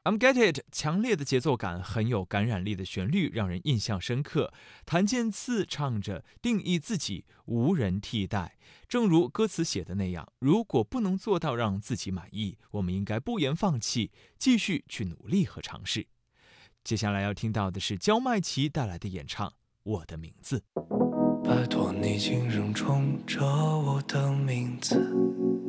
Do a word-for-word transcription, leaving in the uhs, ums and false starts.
I'm Get It， 强烈的节奏感，很有感染力的旋律，让人印象深刻。谭健次唱着定义自己，无人替代。正如歌词写的那样，如果不能做到让自己满意，我们应该不言放弃，继续去努力和尝试。接下来要听到的是焦麦琪带来的演唱《我的名字》。 拜托你轻声冲着我的名字，